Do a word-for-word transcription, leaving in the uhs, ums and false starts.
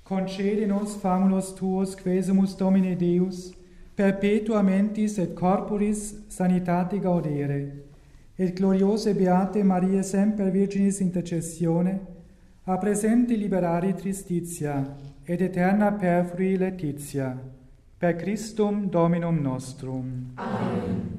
concede nos famulus tuos quesumus Domine Deus, perpetua mentis et corporis sanitate gaudere, et gloriose beate Maria semper Virginis intercessione, a presente liberare tristitia, et eterna perfrui laetitia, per Christum Dominum nostrum. Amen.